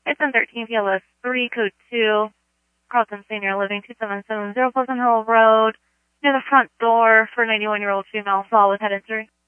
It's in 13 PLS 3, code 2, Carlton Senior Living, 2770 Pleasant Hill Road, near the front door for 91-year-old female, fall with head injury.